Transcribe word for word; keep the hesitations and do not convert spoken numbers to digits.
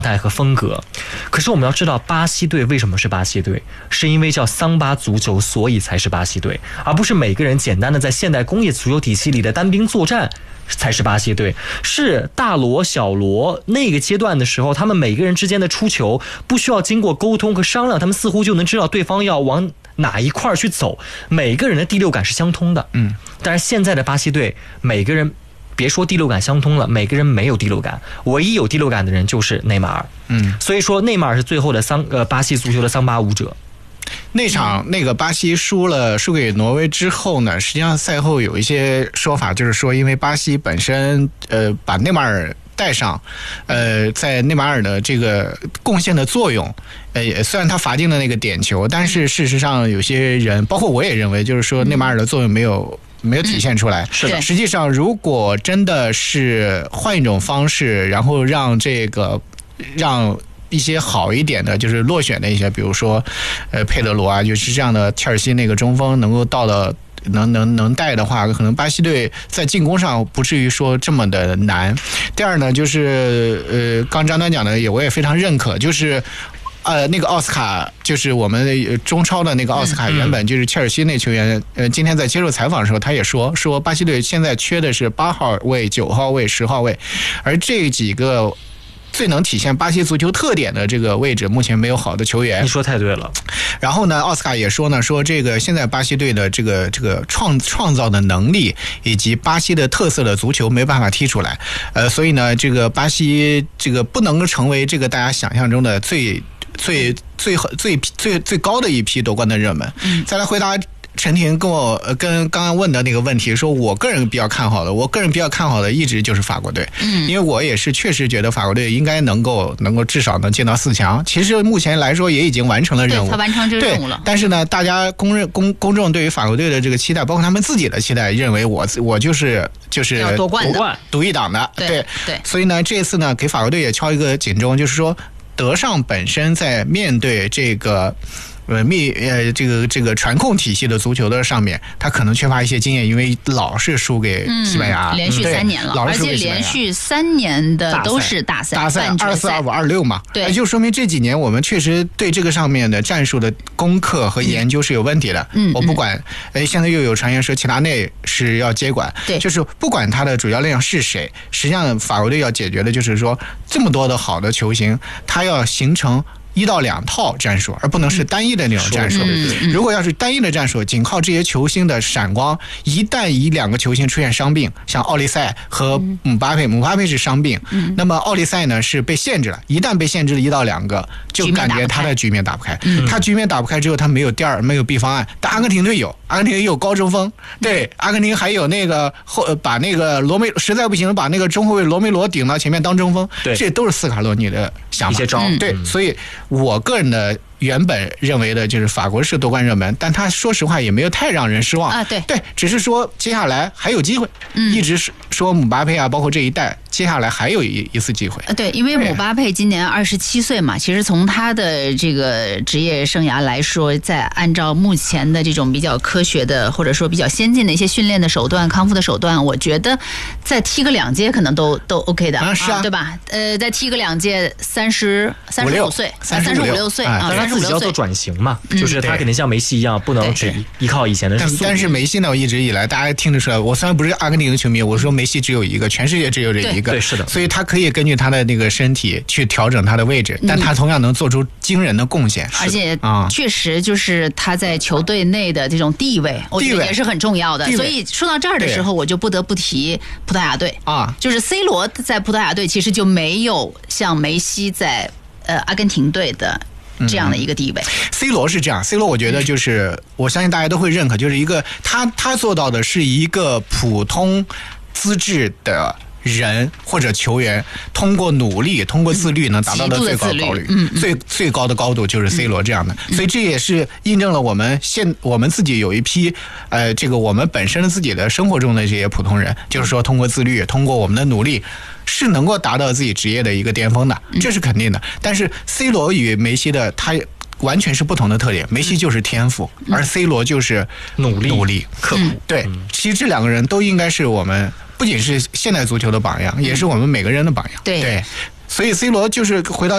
态和风格。可是我们要知道，巴西队为什么是巴西队，是因为叫桑巴足球，所以才是巴西队，而不是每个人简单的在现代工业足球体系里的单兵作战才是巴西队。是大罗小罗那个阶段的时候，他们每个人之间的出球不需要经过沟通和商量，他们似乎就能知道对方要往哪一块去走，每个人的第六感是相通的。嗯，但是现在的巴西队每个人别说第六感相通了，每个人没有第六感，唯一有第六感的人就是内马尔。嗯，所以说内马尔是最后的桑呃巴西足球的桑巴舞者。 那场那个巴西输了输给挪威之后呢，实际上赛后有一些说法，就是说因为巴西本身呃把内马尔带上，呃，在内马尔的这个贡献的作用，呃，虽然他罚进了那个点球，但是事实上有些人，包括我也认为，就是说内马尔的作用没有。没有体现出来。 是的， 实际上如果真的是换一种方式，然后让这个让一些好一点的，就是落选的一些，比如说呃佩德罗啊，就是这样的切尔西那个中锋能够到了。能能能带的话，可能巴西队在进攻上不至于说这么的难。第二呢，就是呃，刚张端讲的也我也非常认可，就是呃那个奥斯卡，就是我们中超的那个奥斯卡，原本就是切尔西那球员，呃，今天在接受采访的时候，他也说说巴西队现在缺的是八号位、九号位、十号位，而这几个。最能体现巴西足球特点的这个位置，目前没有好的球员。 你说太对了。 然后呢，奥斯卡也说呢，说这个现在巴西队的这个这个创创造的能力，以及巴西的特色的足球没办法踢出来。呃，所以呢，这个巴西这个不能够成为这个大家想象中的最最最最最最高的一批夺冠的热门。嗯、再来回答。陈婷跟我跟刚刚问的那个问题，说我个人比较看好的，我个人比较看好的一直就是法国队，嗯，因为我也是确实觉得法国队应该能够能够至少能进到四强。其实目前来说也已经完成了任务， 对，他完成这个任务了。 但是呢，大家公认公公众对于法国队的这个期待，包括他们自己的期待，认为我我就是就是要夺冠的独一档的， 对对, 对。 所以呢，这次呢给法国队也敲一个警钟，就是说德尚本身在面对这个。呃，密呃，这个这个传控体系的足球的上面，他可能缺乏一些经验，因为老是输给西班牙， 嗯、连续三年了， 而且连续三年的都是大赛， 大赛二四二五二六嘛， 对， 就说明这几年我们确实对这个上面的战术的攻克和研究是有问题的。嗯，我不管，哎，现在又有传言说齐达内是要接管， 对， 就是不管他的主教练是谁，实际上法国队要解决的就是说，这么多的好的球星，他要形成。一到两套战术，而不能是单一的那种战术。 嗯、 如果要是单一的战术，仅靠这些球星的闪光，一旦一两个球星出现伤病，像奥利赛和姆巴佩，姆巴佩是伤病，嗯、那么奥利赛呢是被限制了。一旦被限制了一到两个，就感觉他的局面打不开。嗯、他局面打不开之后，他没有第二，没有 B 方案。但阿根廷队有，阿根廷也有高中锋，对，阿根廷还有那个后把那个罗梅，实在不行把那个中后卫罗梅罗顶到前面当中锋， 对， 这都是斯卡洛尼的想法， 一些招。 嗯、对，所以。我个人的原本认为的就是法国是夺冠热门，但他说实话也没有太让人失望啊。对对，只是说接下来还有机会，嗯、一直说姆巴佩啊，包括这一代，接下来还有一一次机会。 对，因为姆巴佩今年二十七岁嘛，其实从他的这个职业生涯来说，在按照目前的这种比较科学的或者说比较先进的一些训练的手段、康复的手段，我觉得再踢个两届可能都都 OK 的， 啊，是啊， 对吧？呃，再踢个两届，三十三十五岁，三十五六岁啊， 他自己要做转型嘛，嗯、就是他肯定像梅西一样，不能只依靠以前的。 但但是梅西呢，我一直以来大家听得出来，我虽然不是阿根廷的球迷，我说梅西只有一个，全世界只有这一个， 对，是的， 所以他可以根据他的那个身体去调整他的位置，但他同样能做出惊人的贡献， 而且啊，确实就是他在球队内的这种地位，我觉得也是很重要的。所以说到这儿的时候，我就不得不提葡萄牙队啊， 就是 C 罗在葡萄牙队其实就没有像梅西在呃阿根廷队的。这样的一个地位、嗯、 C 罗是这样 C 罗我觉得就是、嗯、我相信大家都会认可，就是一个他他做到的是一个普通资质的人或者球员通过努力通过自律能达到的最高高率、嗯、最最高的高度就是 C 罗这样的、嗯、所以这也是印证了我们现我们自己有一批呃这个我们本身自己的生活中的这些普通人，就是说通过自律通过我们的努力是能够达到自己职业的一个巅峰的，这是肯定的。但是 C 罗与梅西的他完全是不同的特点，梅西就是天赋，而 C 罗就是努力努力刻苦。对，其实这两个人都应该是我们不仅是现代足球的榜样，也是我们每个人的榜样。 对， 对，所以 C 罗就是回到